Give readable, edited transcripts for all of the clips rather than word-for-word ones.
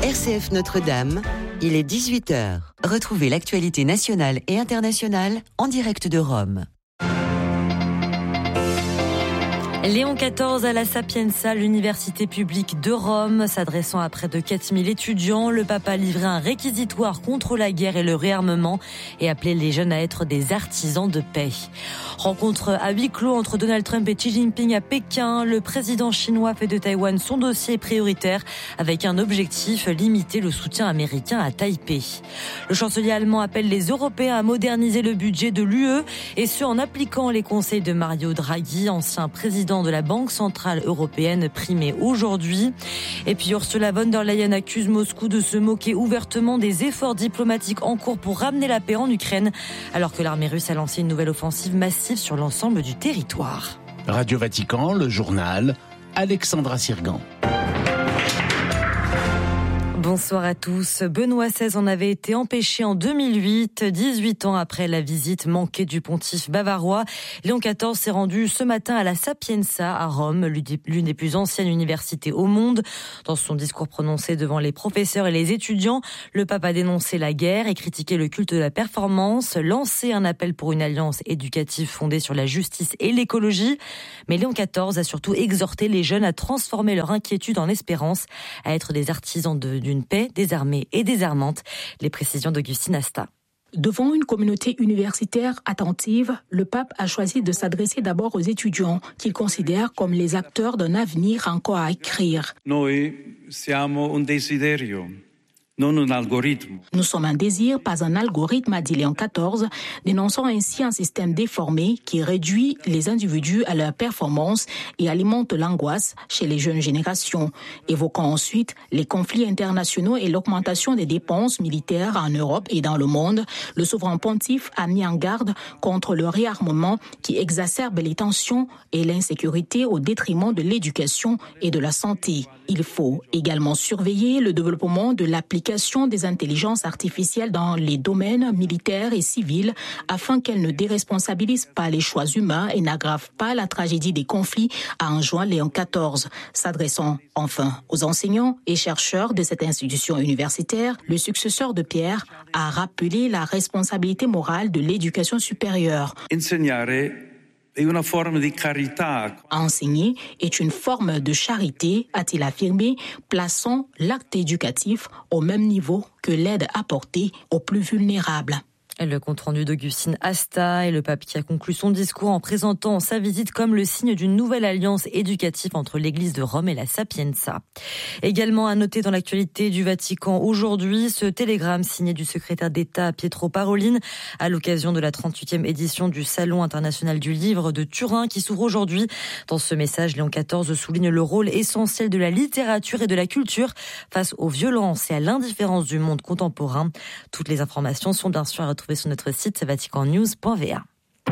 RCF Notre-Dame, il est 18h. Retrouvez l'actualité nationale et internationale en direct de Rome. Léon XIV à la Sapienza, l'université publique de Rome. S'adressant à près de 4000 étudiants, le pape a livré un réquisitoire contre la guerre et le réarmement et appelé les jeunes à être des artisans de paix. Rencontre à huis clos entre Donald Trump et Xi Jinping à Pékin. Le président chinois fait de Taïwan son dossier prioritaire avec un objectif, limiter le soutien américain à Taipei. Le chancelier allemand appelle les Européens à moderniser le budget de l'UE et ce en appliquant les conseils de Mario Draghi, ancien président de la Banque centrale européenne, primé aujourd'hui. Et puis Ursula von der Leyen accuse Moscou de se moquer ouvertement des efforts diplomatiques en cours pour ramener la paix en Ukraine, alors que l'armée russe a lancé une nouvelle offensive massive sur l'ensemble du territoire. Radio Vatican, le journal, Alexandra Sirgan. Bonsoir à tous. Benoît XVI en avait été empêché en 2008, 18 ans après la visite manquée du pontife bavarois. Léon XIV s'est rendu ce matin à la Sapienza à Rome, l'une des plus anciennes universités au monde. Dans son discours prononcé devant les professeurs et les étudiants, le pape a dénoncé la guerre et critiqué le culte de la performance, lancé un appel pour une alliance éducative fondée sur la justice et l'écologie. Mais Léon XIV a surtout exhorté les jeunes à transformer leur inquiétude en espérance, à être des artisans d'une paix désarmée et désarmante. Les précisions d'Augustine Asta. Devant une communauté universitaire attentive, le pape a choisi de s'adresser d'abord aux étudiants, qu'il considère comme les acteurs d'un avenir encore à écrire. Noi siamo un desiderio. Nous sommes un désir, pas un algorithme, a dit Léon XIV, dénonçant ainsi un système déformé qui réduit les individus à leur performance et alimente l'angoisse chez les jeunes générations. Évoquant ensuite les conflits internationaux et l'augmentation des dépenses militaires en Europe et dans le monde, le souverain pontife a mis en garde contre le réarmement qui exacerbe les tensions et l'insécurité au détriment de l'éducation et de la santé. Il faut également surveiller le développement de l'application des intelligences artificielles dans les domaines militaires et civils afin qu'elles ne déresponsabilisent pas les choix humains et n'aggravent pas la tragédie des conflits, a enjoint Léon XIV. S'adressant enfin aux enseignants et chercheurs de cette institution universitaire, le successeur de Pierre a rappelé la responsabilité morale de l'éducation supérieure. Enseigner est une forme de charité, a-t-il affirmé, plaçant l'acte éducatif au même niveau que l'aide apportée aux plus vulnérables. Le compte-rendu d'Augustine Asta et le pape qui a conclu son discours en présentant sa visite comme le signe d'une nouvelle alliance éducative entre l'église de Rome et la Sapienza. Également à noter dans l'actualité du Vatican aujourd'hui, ce télégramme signé du secrétaire d'État Pietro Parolin à l'occasion de la 38e édition du Salon international du livre de Turin qui s'ouvre aujourd'hui. Dans ce message, Léon XIV souligne le rôle essentiel de la littérature et de la culture face aux violences et à l'indifférence du monde contemporain. Toutes les informations sont bien sûr à retrouver sur notre site vaticannews.va.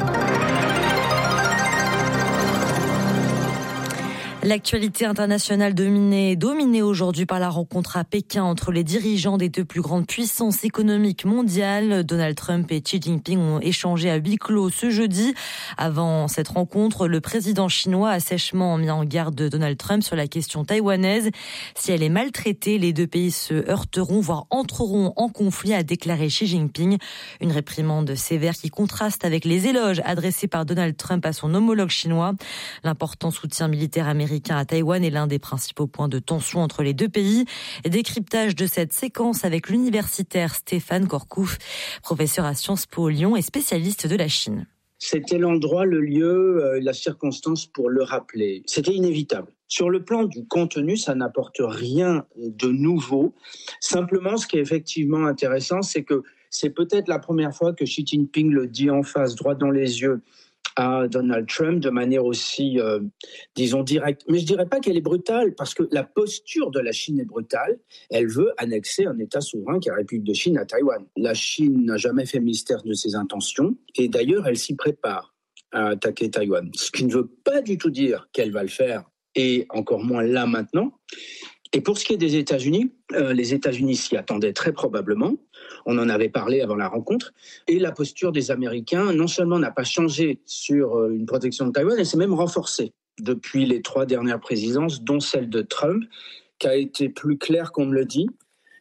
L'actualité internationale dominée aujourd'hui par la rencontre à Pékin entre les dirigeants des deux plus grandes puissances économiques mondiales. Donald Trump et Xi Jinping ont échangé à huis clos ce jeudi. Avant cette rencontre, le président chinois a sèchement mis en garde Donald Trump sur la question taïwanaise. Si elle est maltraitée, les deux pays se heurteront, voire entreront en conflit, a déclaré Xi Jinping. Une réprimande sévère qui contraste avec les éloges adressés par Donald Trump à son homologue chinois. L'important soutien militaire américain à Taïwan est l'un des principaux points de tension entre les deux pays. Décryptage de cette séquence avec l'universitaire Stéphane Korkouf, professeur à Sciences Po Lyon et spécialiste de la Chine. C'était l'endroit, le lieu, la circonstance pour le rappeler. C'était inévitable. Sur le plan du contenu, ça n'apporte rien de nouveau. Simplement, ce qui est effectivement intéressant, c'est que c'est peut-être la première fois que Xi Jinping le dit en face, droit dans les yeux, à Donald Trump de manière aussi, disons, directe. Mais je ne dirais pas qu'elle est brutale, parce que la posture de la Chine est brutale. Elle veut annexer un État souverain qui est la République de Chine à Taïwan. La Chine n'a jamais fait mystère de ses intentions, et d'ailleurs, elle s'y prépare à attaquer Taïwan. Ce qui ne veut pas du tout dire qu'elle va le faire, et encore moins là maintenant. Et pour ce qui est des États-Unis, les États-Unis s'y attendaient très probablement. On en avait parlé avant la rencontre. Et la posture des Américains, non seulement n'a pas changé sur une protection de Taïwan, elle s'est même renforcée depuis les 3 dernières présidences, dont celle de Trump, qui a été plus claire qu'on ne le dit,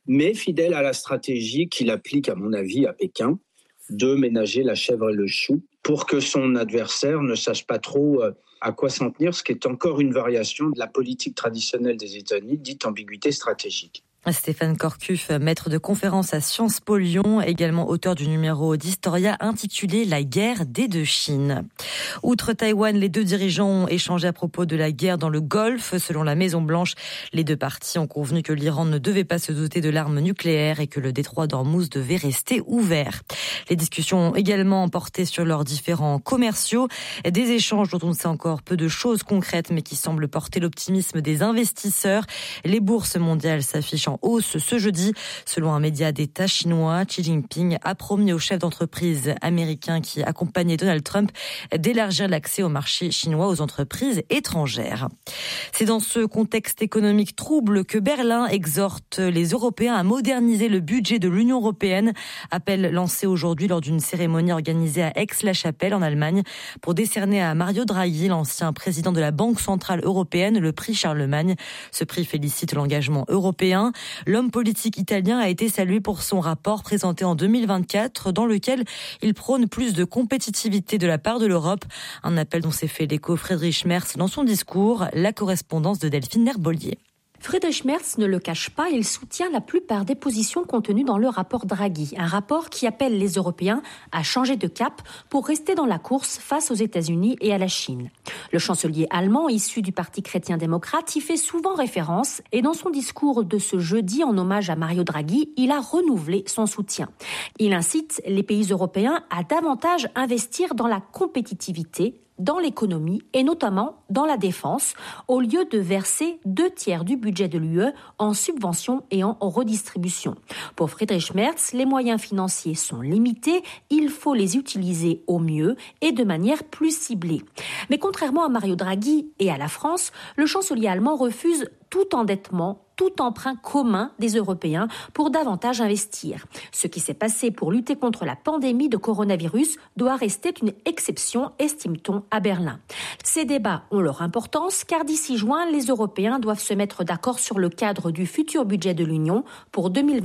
mais fidèle à la stratégie qu'il applique, à mon avis, à Pékin, de ménager la chèvre et le chou, pour que son adversaire ne sache pas trop à quoi s'en tenir, ce qui est encore une variation de la politique traditionnelle des États-Unis, dite ambiguïté stratégique. Stéphane Corcuff, maître de conférence à Sciences Po Lyon, également auteur du numéro d'Historia intitulé « La guerre des deux Chines ». Outre Taïwan, les deux dirigeants ont échangé à propos de la guerre dans le Golfe. Selon la Maison-Blanche, les deux parties ont convenu que l'Iran ne devait pas se doter de l'arme nucléaire et que le détroit d'Ormuz devait rester ouvert. Les discussions ont également porté sur leurs différents commerciaux, des échanges dont on sait encore peu de choses concrètes mais qui semblent porter l'optimisme des investisseurs. Les bourses mondiales s'affichent en hausse ce jeudi. Selon un média d'État chinois, Xi Jinping a promis aux chefs d'entreprise américains qui accompagnaient Donald Trump d'élargir l'accès au marché chinois aux entreprises étrangères. C'est dans ce contexte économique trouble que Berlin exhorte les Européens à moderniser le budget de l'Union européenne. Appel lancé aujourd'hui lors d'une cérémonie organisée à Aix-la-Chapelle en Allemagne pour décerner à Mario Draghi, l'ancien président de la Banque centrale européenne, le prix Charlemagne. Ce prix félicite l'engagement européen. L'homme politique italien a été salué pour son rapport présenté en 2024 dans lequel il prône plus de compétitivité de la part de l'Europe. Un appel dont s'est fait l'écho Friedrich Merz dans son discours. La correspondance de Delphine Nerbollier. Friedrich Merz ne le cache pas, il soutient la plupart des positions contenues dans le rapport Draghi, un rapport qui appelle les Européens à changer de cap pour rester dans la course face aux États-Unis et à la Chine. Le chancelier allemand, issu du Parti chrétien-démocrate, y fait souvent référence et dans son discours de ce jeudi en hommage à Mario Draghi, il a renouvelé son soutien. Il incite les pays européens à davantage investir dans la compétitivité, dans l'économie et notamment dans la défense, au lieu de verser 2/3 du budget de l'UE en subventions et en redistribution. Pour Friedrich Merz, les moyens financiers sont limités, il faut les utiliser au mieux et de manière plus ciblée. Mais contrairement à Mario Draghi et à la France, le chancelier allemand refuse tout endettement, tout emprunt commun des Européens pour davantage investir. Ce qui s'est passé pour lutter contre la pandémie de coronavirus doit rester une exception, estime-t-on à Berlin. Ces débats ont leur importance car d'ici juin, les Européens doivent se mettre d'accord sur le cadre du futur budget de l'Union pour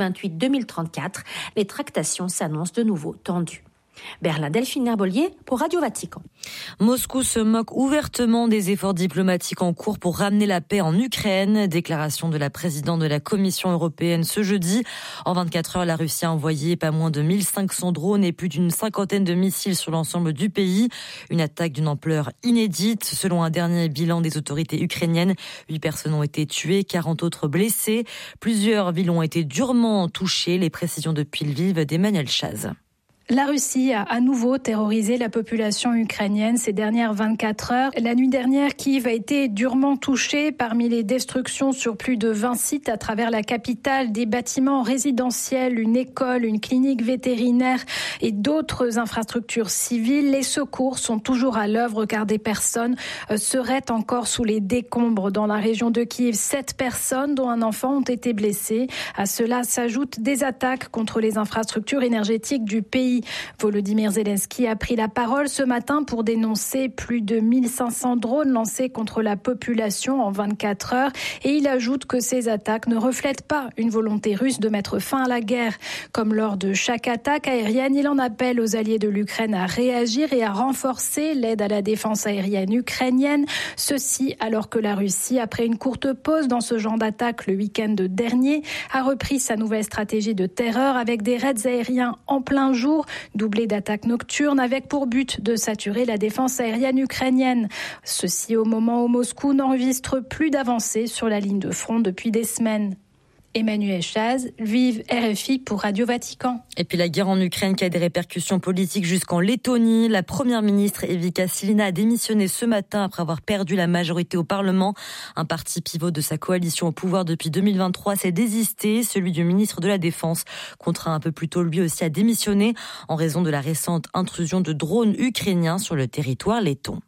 2028-2034. Les tractations s'annoncent de nouveau tendues. Berlin, Delphine Nerbollier pour Radio Vatican. Moscou se moque ouvertement des efforts diplomatiques en cours pour ramener la paix en Ukraine. Déclaration de la présidente de la Commission européenne ce jeudi. En 24 heures, la Russie a envoyé pas moins de 1500 drones et plus d'une cinquantaine de missiles sur l'ensemble du pays. Une attaque d'une ampleur inédite. Selon un dernier bilan des autorités ukrainiennes, 8 personnes ont été tuées, 40 autres blessées. Plusieurs villes ont été durement touchées. Les précisions depuis Lviv d'Emmanuel Chaz. La Russie a à nouveau terrorisé la population ukrainienne ces dernières 24 heures. La nuit dernière, Kiev a été durement touchée. Parmi les destructions sur plus de 20 sites à travers la capitale, des bâtiments résidentiels, une école, une clinique vétérinaire et d'autres infrastructures civiles. Les secours sont toujours à l'œuvre car des personnes seraient encore sous les décombres dans la région de Kiev. 7 personnes, dont un enfant, ont été blessées. À cela s'ajoutent des attaques contre les infrastructures énergétiques du pays. Volodymyr Zelensky a pris la parole ce matin pour dénoncer plus de 1500 drones lancés contre la population en 24 heures et il ajoute que ces attaques ne reflètent pas une volonté russe de mettre fin à la guerre. Comme lors de chaque attaque aérienne, il en appelle aux alliés de l'Ukraine à réagir et à renforcer l'aide à la défense aérienne ukrainienne. Ceci alors que la Russie, après une courte pause dans ce genre d'attaque le week-end dernier, a repris sa nouvelle stratégie de terreur avec des raids aériens en plein jour, doublé d'attaques nocturnes avec pour but de saturer la défense aérienne ukrainienne. Ceci au moment où Moscou n'enregistre plus d'avancées sur la ligne de front depuis des semaines. Emmanuel Chaz, Lviv, RFI pour Radio Vatican. Et puis la guerre en Ukraine qui a des répercussions politiques jusqu'en Lettonie. La première ministre Evika Silina a démissionné ce matin après avoir perdu la majorité au Parlement. Un parti pivot de sa coalition au pouvoir depuis 2023 s'est désisté. Celui du ministre de la Défense contraint un peu plus tôt lui aussi à démissionner en raison de la récente intrusion de drones ukrainiens sur le territoire letton.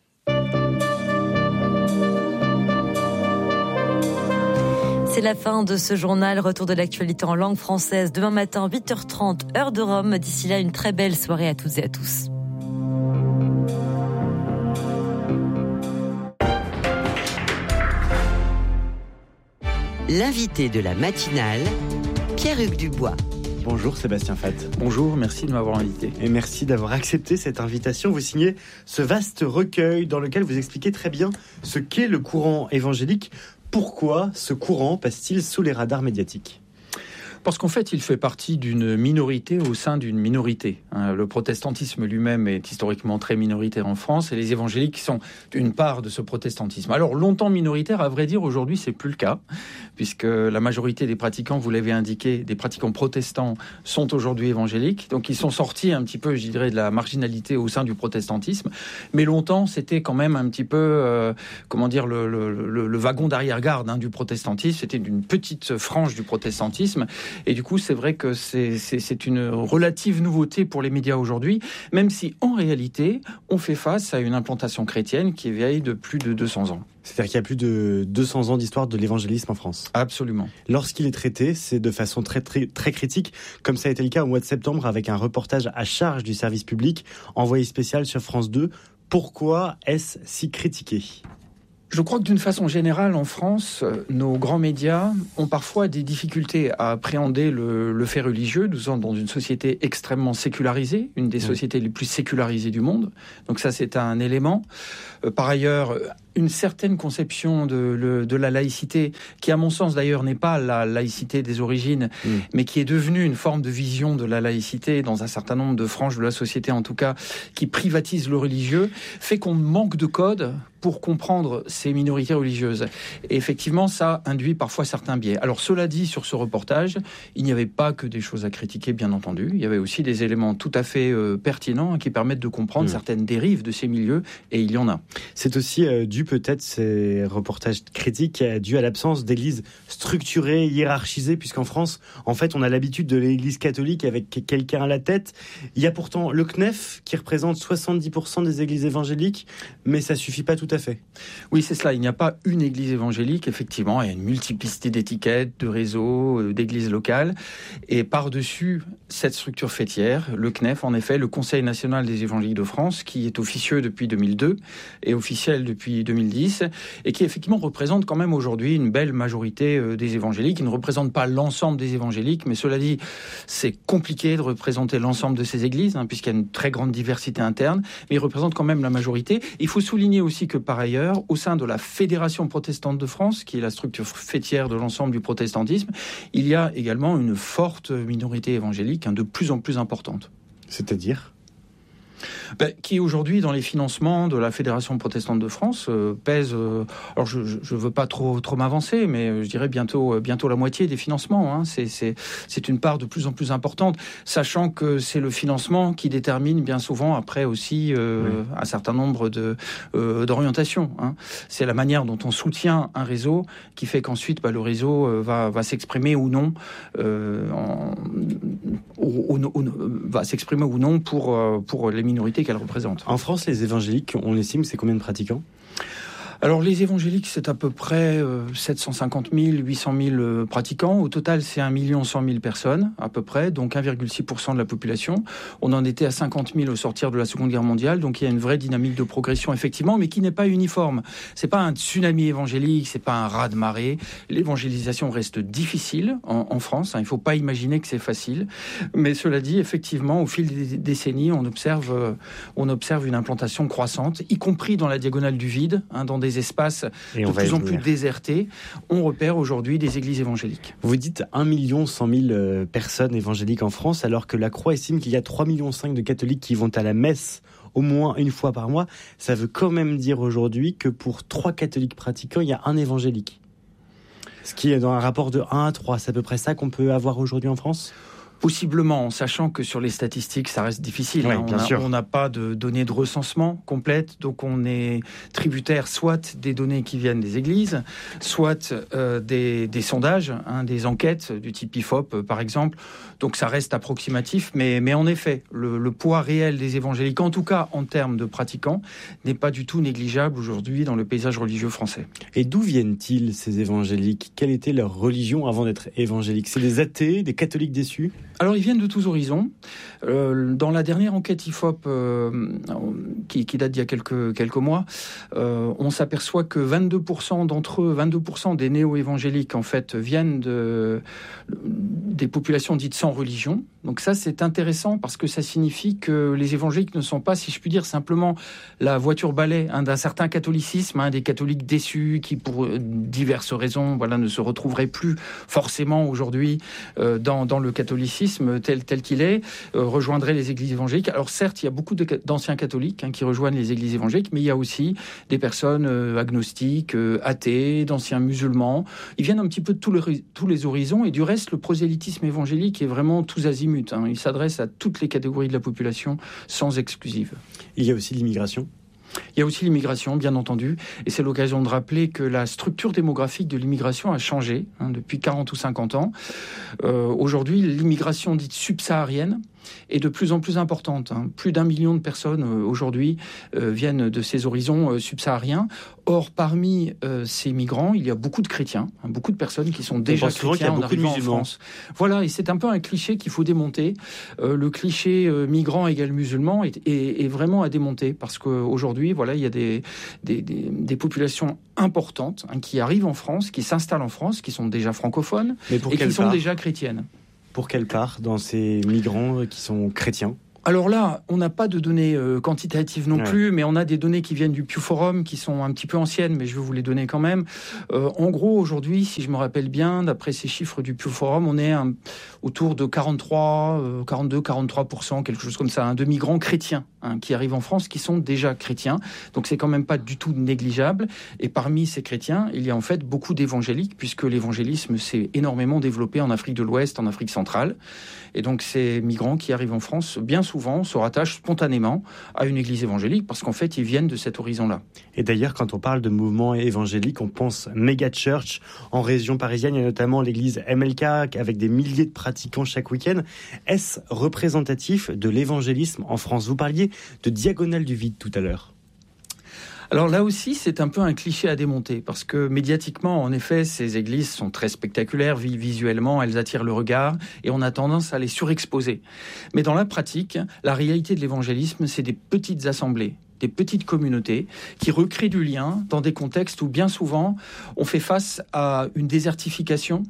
C'est la fin de ce journal. Retour de l'actualité en langue française demain matin 8h30 heure de Rome. D'ici là, une très belle soirée à toutes et à tous. L'invité de la matinale Pierre-Hugues Dubois. Bonjour Sébastien Fath. Bonjour, merci de m'avoir invité. Et merci d'avoir accepté cette invitation. Vous signez ce vaste recueil dans lequel vous expliquez très bien ce qu'est le courant évangélique. Pourquoi ce courant passe-t-il sous les radars médiatiques ? Parce qu'en fait, il fait partie d'une minorité au sein d'une minorité. Le protestantisme lui-même est historiquement très minoritaire en France et les évangéliques sont une part de ce protestantisme. Alors, longtemps minoritaire, à vrai dire, aujourd'hui, c'est plus le cas, puisque la majorité des pratiquants, vous l'avez indiqué, des pratiquants protestants sont aujourd'hui évangéliques. Donc, ils sont sortis un petit peu, je dirais, de la marginalité au sein du protestantisme. Mais longtemps, c'était quand même un petit peu, le wagon d'arrière-garde du protestantisme. C'était une petite frange du protestantisme. Et du coup, c'est vrai que c'est une relative nouveauté pour les médias aujourd'hui, même si en réalité, on fait face à une implantation chrétienne qui est vieille de plus de 200 ans. C'est-à-dire qu'il y a plus de 200 ans d'histoire de l'évangélisme en France. Absolument. Lorsqu'il est traité, c'est de façon très, très, très critique, comme ça a été le cas au mois de septembre avec un reportage à charge du service public, envoyé spécial sur France 2. Pourquoi est-ce si critiqué ? Je crois que d'une façon générale, en France, nos grands médias ont parfois des difficultés à appréhender le fait religieux. Nous sommes dans une société extrêmement sécularisée, une des sociétés les plus sécularisées du monde. Donc ça, c'est un élément. Par ailleurs, une certaine conception de la laïcité, qui à mon sens d'ailleurs n'est pas la laïcité des origines, mais qui est devenue une forme de vision de la laïcité dans un certain nombre de franges de la société en tout cas, qui privatise le religieux, fait qu'on manque de code pour comprendre ces minorités religieuses. Et effectivement, ça induit parfois certains biais. Alors cela dit, sur ce reportage, il n'y avait pas que des choses à critiquer, bien entendu. Il y avait aussi des éléments tout à fait pertinents qui permettent de comprendre certaines dérives de ces milieux, et il y en a. C'est aussi dû peut-être, ces reportages critiques, dû à l'absence d'églises structurées, hiérarchisées, puisqu'en France, en fait, on a l'habitude de l'église catholique avec quelqu'un à la tête. Il y a pourtant le CNEF qui représente 70% des églises évangéliques, mais ça suffit pas tout à fait. Oui, c'est cela. Il n'y a pas une église évangélique, effectivement. Il y a une multiplicité d'étiquettes, de réseaux, d'églises locales. Et par-dessus cette structure fêtière, le CNEF, en effet, le Conseil national des évangéliques de France, qui est officieux depuis 2002 et officiel depuis 2010, et qui effectivement représente quand même aujourd'hui une belle majorité des évangéliques. Il ne représente pas l'ensemble des évangéliques, mais cela dit, c'est compliqué de représenter l'ensemble de ces églises, puisqu'il y a une très grande diversité interne, mais il représente quand même la majorité. Il faut souligner aussi que par ailleurs, au sein de la Fédération protestante de France, qui est la structure fêtière de l'ensemble du protestantisme, il y a également une forte minorité évangélique, de plus en plus importante. C'est-à-dire ? Qui aujourd'hui dans les financements de la Fédération protestante de France pèse, alors je veux pas trop m'avancer, mais je dirais bientôt la moitié des financements. C'est une part de plus en plus importante, sachant que c'est le financement qui détermine bien souvent après aussi un certain nombre d'orientations. C'est la manière dont on soutient un réseau qui fait qu'ensuite le réseau va s'exprimer ou non, va s'exprimer ou non pour les minorités qu'elle représente. En France, les évangéliques, on estime, c'est combien de pratiquants ? Alors les évangéliques, c'est à peu près 750 000, 800 000 pratiquants. Au total, c'est 1 100 000 personnes à peu près, donc 1,6% de la population. On en était à 50 000 au sortir de la Seconde Guerre mondiale, donc il y a une vraie dynamique de progression effectivement, mais qui n'est pas uniforme. C'est pas un tsunami évangélique, c'est pas un raz-de-marée. L'évangélisation reste difficile en France. Il ne faut pas imaginer que c'est facile, mais cela dit, effectivement, au fil des décennies, on observe une implantation croissante, y compris dans la diagonale du vide, dans des espaces de plus en plus désertés. On repère aujourd'hui des églises évangéliques. Vous dites 1 100 000 personnes évangéliques en France, alors que la Croix estime qu'il y a 3,5 millions de catholiques qui vont à la messe au moins une fois par mois. Ça veut quand même dire aujourd'hui que pour 3 catholiques pratiquants, il y a un évangélique. Ce qui est dans un rapport de 1 à 3. C'est à peu près ça qu'on peut avoir aujourd'hui en France ? Possiblement, en sachant que sur les statistiques, ça reste difficile. Oui, on n'a pas de données de recensement complètes, donc on est tributaire soit des données qui viennent des églises, soit des sondages, des enquêtes du type IFOP par exemple. Donc ça reste approximatif, mais en effet, le poids réel des évangéliques, en tout cas en termes de pratiquants, n'est pas du tout négligeable aujourd'hui dans le paysage religieux français. Et d'où viennent-ils ces évangéliques ? Quelle était leur religion avant d'être évangéliques ? C'est des athées, des catholiques déçus ? Alors, ils viennent de tous horizons. Dans la dernière enquête IFOP, qui date d'il y a quelques mois, on s'aperçoit que 22% d'entre eux, 22% des néo-évangéliques, en fait, viennent des populations dites sans religion. Donc ça, c'est intéressant parce que ça signifie que les évangéliques ne sont pas, si je puis dire, simplement la voiture-balai d'un certain catholicisme, des catholiques déçus qui, pour diverses raisons, ne se retrouveraient plus forcément aujourd'hui dans le catholicisme tel qu'il est, rejoindraient les églises évangéliques. Alors certes, il y a beaucoup d'anciens catholiques qui rejoignent les églises évangéliques, mais il y a aussi des personnes agnostiques, athées, d'anciens musulmans. Ils viennent un petit peu de tous les horizons, et du reste, le prosélytisme évangélique est vraiment tous azimuts. Il s'adresse à toutes les catégories de la population, sans exclusive. Il y a aussi l'immigration. Il y a aussi l'immigration, bien entendu, et c'est l'occasion de rappeler que la structure démographique de l'immigration a changé depuis 40 ou 50 ans. Aujourd'hui, l'immigration dite subsaharienne est de plus en plus importante. Plus d'1 million de personnes aujourd'hui viennent de ces horizons subsahariens. Or, parmi ces migrants, il y a beaucoup de chrétiens, beaucoup de personnes qui sont déjà chrétiens en arrivant en France. Voilà, et c'est un peu un cliché qu'il faut démonter. Le cliché migrant égale musulman est vraiment à démonter, parce qu'aujourd'hui, il y a des populations importantes qui arrivent en France, qui s'installent en France, qui sont déjà francophones et qui sont déjà chrétiennes. Pour quelle part dans ces migrants qui sont chrétiens ? Alors là, on n'a pas de données quantitatives non plus, mais on a des données qui viennent du Pew Forum, qui sont un petit peu anciennes, mais je vais vous les donner quand même. En gros, aujourd'hui, si je me rappelle bien, d'après ces chiffres du Pew Forum, on est autour de 42-43%, quelque chose comme ça, de migrants chrétiens qui arrivent en France, qui sont déjà chrétiens. Donc c'est quand même pas du tout négligeable. Et parmi ces chrétiens, il y a en fait beaucoup d'évangéliques, puisque l'évangélisme s'est énormément développé en Afrique de l'Ouest, en Afrique centrale. Et donc ces migrants qui arrivent en France, bien souvent, se rattachent spontanément à une église évangélique, parce qu'en fait, ils viennent de cet horizon-là. Et d'ailleurs, quand on parle de mouvement évangélique, on pense méga church. En région parisienne, il y a notamment l'église MLK, avec des milliers de pratiquants chaque week-end. Est-ce représentatif de l'évangélisme en France ? Vous parliez de diagonale du vide tout à l'heure. Alors là aussi, c'est un peu un cliché à démonter, parce que médiatiquement, en effet, ces églises sont très spectaculaires, visuellement, elles attirent le regard, et on a tendance à les surexposer. Mais dans la pratique, la réalité de l'évangélisme, c'est des petites assemblées, des petites communautés qui recréent du lien dans des contextes où bien souvent on fait face à une désertification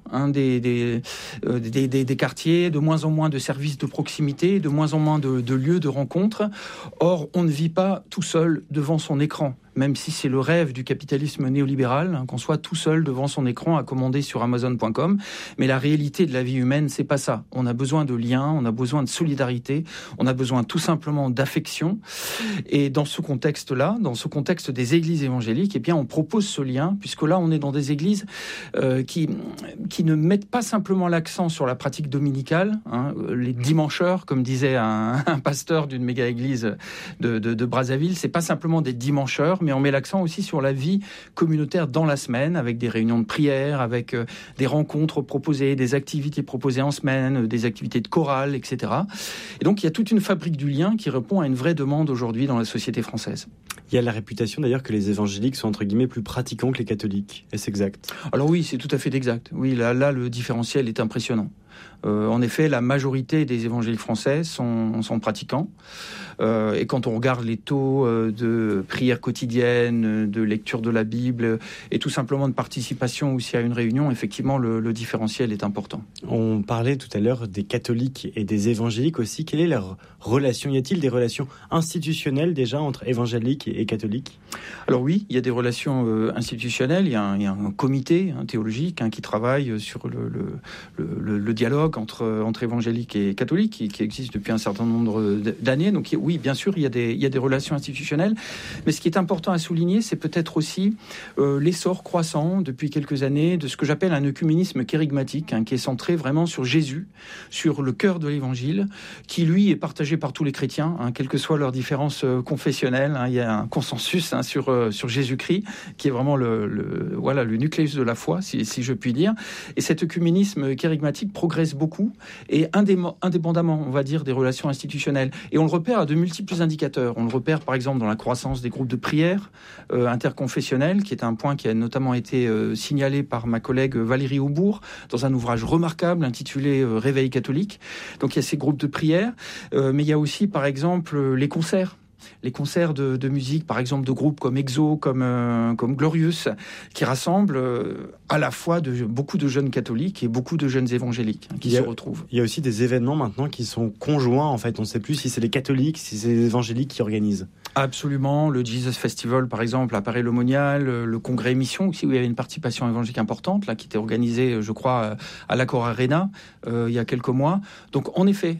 des quartiers, de moins en moins de services de proximité, de moins en moins de lieux de rencontre. Or, on ne vit pas tout seul devant son écran, même si c'est le rêve du capitalisme néolibéral, qu'on soit tout seul devant son écran à commander sur Amazon.com. Mais la réalité de la vie humaine, c'est pas ça. On a besoin de liens, on a besoin de solidarité, on a besoin tout simplement d'affection. Et dans ce contexte-là, dans ce contexte des églises évangéliques, on propose ce lien, puisque là, on est dans des églises qui ne mettent pas simplement l'accent sur la pratique dominicale, les dimancheurs, comme disait un pasteur d'une méga-église de Brazzaville, c'est pas simplement des dimancheurs, mais on met l'accent aussi sur la vie communautaire dans la semaine, avec des réunions de prière, avec des rencontres proposées, des activités proposées en semaine, des activités de chorale, etc. Et donc, il y a toute une fabrique du lien qui répond à une vraie demande aujourd'hui dans la société française. Il y a la réputation d'ailleurs que les évangéliques sont entre guillemets plus pratiquants que les catholiques. Est-ce exact ? Alors oui, c'est tout à fait exact. Oui, là le différentiel est impressionnant. En effet, la majorité des évangéliques français sont pratiquants. Et quand on regarde les taux de prière quotidienne, de lecture de la Bible et tout simplement de participation aussi à une réunion, effectivement, le différentiel est important. On parlait tout à l'heure des catholiques et des évangéliques aussi. Quelle est leur relation ? Y a-t-il des relations institutionnelles déjà entre évangéliques et catholiques ? Alors oui, il y a des relations institutionnelles. Il y a un comité théologique qui travaille sur le dialogue entre évangéliques et catholiques qui existe depuis un certain nombre d'années. Donc oui, bien sûr, il y a des relations institutionnelles. Mais ce qui est important à souligner, c'est peut-être aussi l'essor croissant depuis quelques années de ce que j'appelle un œcuménisme kérigmatique, qui est centré vraiment sur Jésus, sur le cœur de l'évangile, qui lui est partagé par tous les chrétiens, quelles que soient leurs différences confessionnelles. Il y a un consensus sur Jésus-Christ, qui est vraiment le nucléus de la foi, si je puis dire. Et cet œcuménisme kérigmatique progresse progresse beaucoup, et indépendamment, on va dire, des relations institutionnelles. Et on le repère à de multiples indicateurs. On le repère, par exemple, dans la croissance des groupes de prière interconfessionnels, qui est un point qui a notamment été signalé par ma collègue Valérie Aubourg, dans un ouvrage remarquable intitulé Réveil catholique. Donc il y a ces groupes de prière, mais il y a aussi, par exemple, les concerts de musique, par exemple de groupes comme EXO, comme Glorious, qui rassemblent à la fois beaucoup de jeunes catholiques et beaucoup de jeunes évangéliques qui se retrouvent. Il y a aussi des événements maintenant qui sont conjoints, en fait. On ne sait plus si c'est les catholiques, si c'est les évangéliques qui organisent. Absolument. Le Jesus Festival, par exemple, à Paray-le-Monial, le congrès Mission aussi, où il y avait une participation évangélique importante, là, qui était organisée, je crois, à l'Accor Arena, il y a quelques mois. Donc, en effet,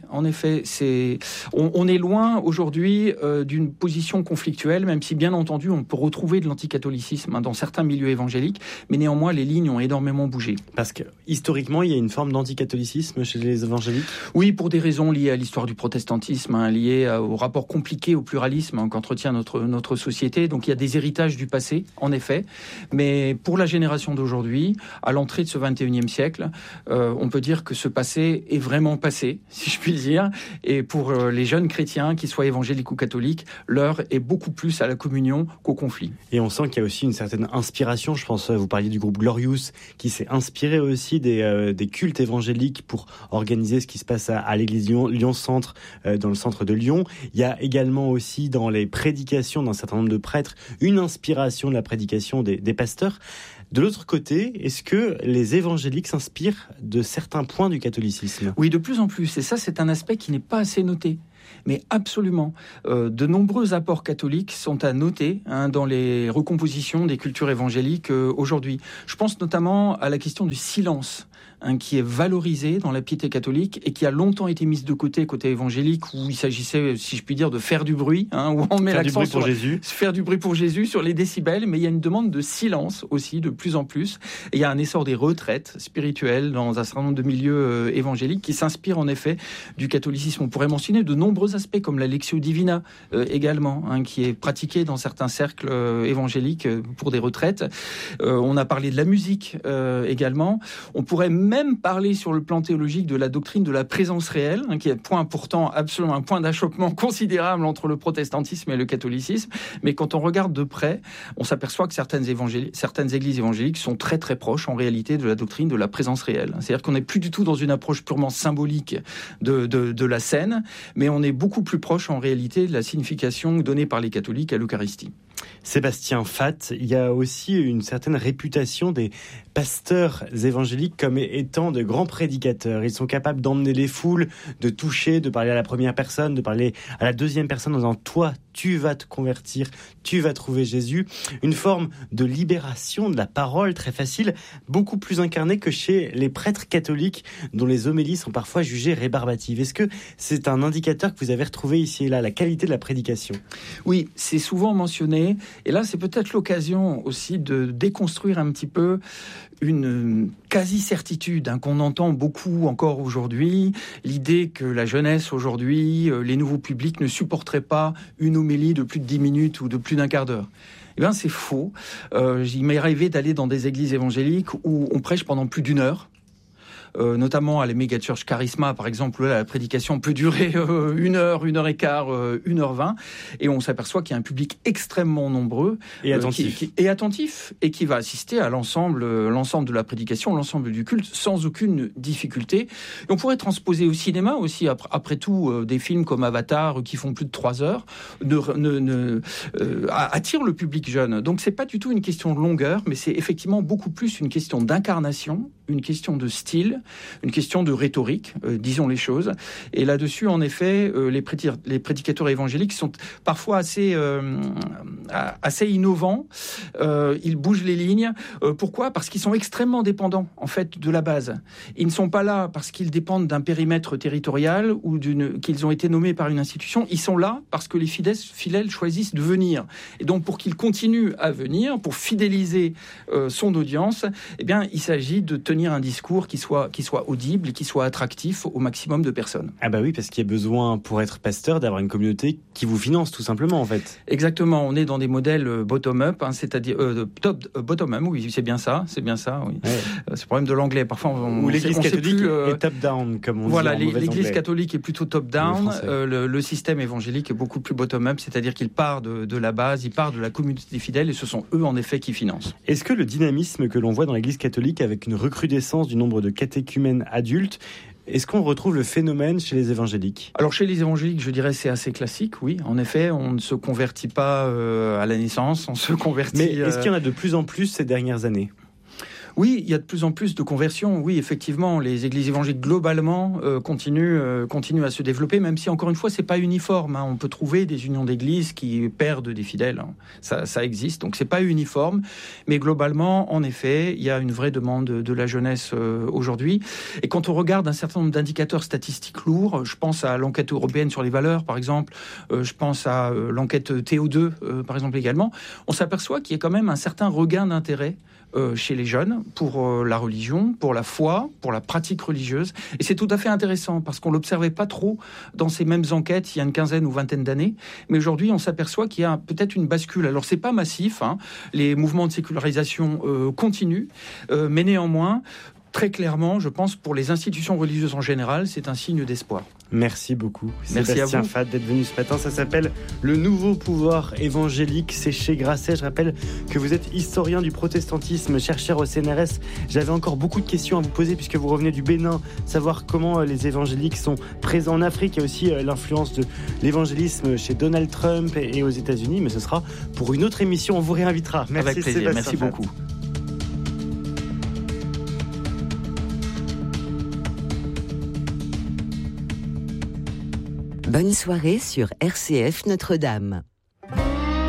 on est loin aujourd'hui d'une position conflictuelle, même si, bien entendu, on peut retrouver de l'anticatholicisme dans certains milieux évangéliques, mais néanmoins, les lignes ont énormément bougé. Parce que, historiquement, il y a une forme d'anticatholicisme chez les évangéliques ? Oui, pour des raisons liées à l'histoire du protestantisme, liées au rapport compliqué au pluralisme qu'entretient notre société. Donc, il y a des héritages du passé, en effet. Mais pour la génération d'aujourd'hui, à l'entrée de ce 21e siècle, on peut dire que ce passé est vraiment passé, si je puis dire. Et pour les jeunes chrétiens, qu'ils soient évangéliques ou catholiques, l'heure est beaucoup plus à la communion qu'au conflit. Et on sent qu'il y a aussi une certaine inspiration. Je pense, vous parliez du groupe Glorious, qui s'est inspiré aussi des cultes évangéliques pour organiser ce qui se passe à l'église Lyon-Centre, dans le centre de Lyon. Il y a également aussi dans les prédications d'un certain nombre de prêtres une inspiration de la prédication des pasteurs. De l'autre côté, est-ce que les évangéliques s'inspirent de certains points du catholicisme ? Oui, de plus en plus. Et ça, c'est un aspect qui n'est pas assez noté. Mais absolument, de nombreux apports catholiques sont à noter dans les recompositions des cultures évangéliques aujourd'hui. Je pense notamment à la question du silence, qui est valorisé dans la piété catholique et qui a longtemps été mise de côté évangélique, où il s'agissait, si je puis dire, de faire du bruit, où on met l'accent sur faire du bruit pour Jésus, sur les décibels, mais il y a une demande de silence aussi, de plus en plus. Et il y a un essor des retraites spirituelles dans un certain nombre de milieux évangéliques qui s'inspirent en effet du catholicisme. On pourrait mentionner de nombreux aspects comme la Lectio Divina également, qui est pratiquée dans certains cercles évangéliques pour des retraites. On a parlé de la musique également. On pourrait même parler sur le plan théologique de la doctrine de la présence réelle, qui est un point important, absolument un point d'achoppement considérable entre le protestantisme et le catholicisme. Mais quand on regarde de près, on s'aperçoit que certaines églises évangéliques sont très très proches en réalité de la doctrine de la présence réelle. C'est-à-dire qu'on n'est plus du tout dans une approche purement symbolique de la scène, mais on est beaucoup plus proche en réalité de la signification donnée par les catholiques à l'Eucharistie. Sébastien Fath, il y a aussi une certaine réputation des pasteurs évangéliques comme étant de grands prédicateurs. Ils sont capables d'emmener les foules, de toucher, de parler à la première personne, de parler à la deuxième personne en disant « toi, tu vas te convertir, tu vas trouver Jésus ». Une forme de libération de la parole très facile, beaucoup plus incarnée que chez les prêtres catholiques dont les homélies sont parfois jugées rébarbatives. Est-ce que c'est un indicateur que vous avez retrouvé ici et là, la qualité de la prédication ? Oui, c'est souvent mentionné. Et là, c'est peut-être l'occasion aussi de déconstruire un petit peu une quasi-certitude qu'on entend beaucoup encore aujourd'hui, l'idée que la jeunesse aujourd'hui, les nouveaux publics ne supporteraient pas une homélie de plus de 10 minutes ou de plus d'un quart d'heure. Eh bien, c'est faux. Il m'est arrivé d'aller dans des églises évangéliques où on prêche pendant plus d'une heure. Notamment à les méga-church Charisma, par exemple, où la prédication peut durer 1 heure, 1 heure et quart, 1h20, et on s'aperçoit qu'il y a un public extrêmement nombreux et attentif, et qui va assister à l'ensemble de la prédication, l'ensemble du culte, sans aucune difficulté. Et on pourrait transposer au cinéma aussi, après tout, des films comme Avatar, qui font plus de 3 heures, attirent le public jeune. Donc c'est pas du tout une question de longueur, mais c'est effectivement beaucoup plus une question d'incarnation, une question de style, une question de rhétorique, disons les choses. Et là-dessus, en effet, les prédicateurs évangéliques sont parfois assez innovants. Ils bougent les lignes. Pourquoi ? Parce qu'ils sont extrêmement dépendants, en fait, de la base. Ils ne sont pas là parce qu'ils dépendent d'un périmètre territorial ou qu'ils ont été nommés par une institution. Ils sont là parce que les fidèles choisissent de venir. Et donc, pour qu'ils continuent à venir, pour fidéliser son audience, eh bien, il s'agit de tenir un discours qui soit soit audible et qui soit attractif au maximum de personnes. Ah bah oui, parce qu'il y a besoin, pour être pasteur, d'avoir une communauté qui vous finance tout simplement en fait. Exactement, on est dans des modèles bottom-up, c'est-à-dire bottom-up, oui, c'est bien ça, oui. Ouais. C'est le problème de l'anglais, parfois ou l'Église catholique est top-down, comme on dit en mauvais anglais. Voilà, l'Église catholique est plutôt top-down, le système évangélique est beaucoup plus bottom-up, c'est-à-dire qu'il part de la base, il part de la communauté des fidèles, et ce sont eux en effet qui financent. Est-ce que le dynamisme que l'on voit dans l'Église catholique, avec une recrudescence du nombre de catéchumènes adultes, est-ce qu'on retrouve le phénomène chez les évangéliques ? Alors chez les évangéliques, je dirais c'est assez classique, oui. En effet, on ne se convertit pas à la naissance, on se convertit... Mais est-ce qu'il y en a de plus en plus ces dernières années ? Oui, il y a de plus en plus de conversions. Oui, effectivement, les églises évangéliques globalement continuent à se développer, même si encore une fois, c'est pas uniforme. On peut trouver des unions d'églises qui perdent des fidèles. Ça existe, donc c'est pas uniforme. Mais globalement, en effet, il y a une vraie demande de la jeunesse aujourd'hui. Et quand on regarde un certain nombre d'indicateurs statistiques lourds, je pense à l'enquête européenne sur les valeurs, par exemple, je pense à l'enquête TO2, par exemple également, on s'aperçoit qu'il y a quand même un certain regain d'intérêt chez les jeunes pour la religion, pour la foi, pour la pratique religieuse. Et c'est tout à fait intéressant parce qu'on ne l'observait pas trop dans ces mêmes enquêtes il y a une quinzaine ou vingtaine d'années. Mais aujourd'hui, on s'aperçoit qu'il y a peut-être une bascule. Alors, c'est pas massif, les mouvements de sécularisation continuent, mais néanmoins, très clairement, je pense, pour les institutions religieuses en général, c'est un signe d'espoir. Merci beaucoup, Merci Sébastien Fath, d'être venu ce matin. Ça s'appelle Le Nouveau Pouvoir Évangélique. C'est chez Grasset. Je rappelle que vous êtes historien du protestantisme, chercheur au CNRS. J'avais encore beaucoup de questions à vous poser puisque vous revenez du Bénin. Savoir comment les évangéliques sont présents en Afrique. Il y a aussi l'influence de l'évangélisme chez Donald Trump et aux États-Unis. Mais ce sera pour une autre émission. On vous réinvitera. Merci, avec plaisir. Sébastien Merci Fath. beaucoup. Bonne soirée sur RCF Notre-Dame.